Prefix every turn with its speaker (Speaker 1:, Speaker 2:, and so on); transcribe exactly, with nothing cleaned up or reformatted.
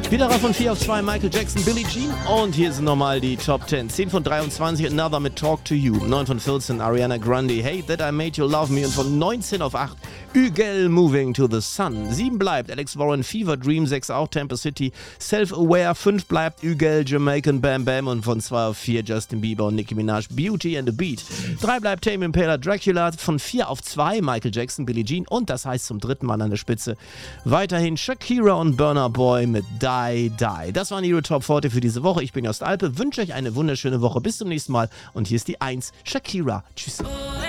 Speaker 1: Wieder rauf von vier auf zwei, Michael Jackson, Billie Jean. Und hier sind nochmal die Top zehn. zehn von dreiundzwanzig, Another mit Talk to You. neun von vierzehn, Ariana Grande, Hey That I Made You Love Me. Und von neunzehn auf acht, Ügel, Moving to the Sun. sieben bleibt Alex Warren, Fever Dream. sechs auch, Tampa City, Self-Aware. fünf bleibt Ügel, Jamaican Bam Bam. Und von zwei auf vier, Justin Bieber und Nicki Minaj, Beauty and the Beat. drei bleibt Tame Impala, Dracula. Von vier auf zwei, Michael Jackson, Billie Jean. Und das heißt zum dritten Mal an der Spitze weiterhin Shakira und Burna Boy mit Die Die. Das waren ihre Top vierzig für diese Woche. Ich bin Jost Alpe, wünsche euch eine wunderschöne Woche. Bis zum nächsten Mal. Und hier ist die eins, Shakira. Tschüss.